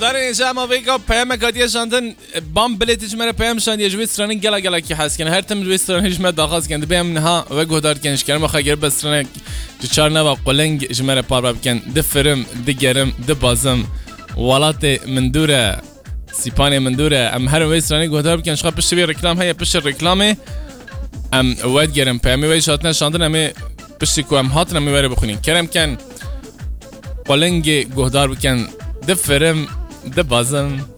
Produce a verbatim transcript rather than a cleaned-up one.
گودار اینجا ما ویگا پیام کاتیه شاندن بام بلیتش مره پیام شاندیه جوی سرانی گلا گلا کی حس کنه هر تم جوی سرانیش مد داخل کنه بیم نها و گودار کنش کنه خاگر بسرانه چهار نوا قلنگ جمره پار بکن دفرم دگرم دبازم ولات من دوره سیپانی من دوره ام هر وی سرانی گودار بکن شقا پشت بی رکلام هیا پشت رکلامه ام وید گرم پیامی وی شاتنه شاندن امی پشتی کو ام هاتن امی وره بخونین کرم کن قلنگ گودار بکن دفرم دبازم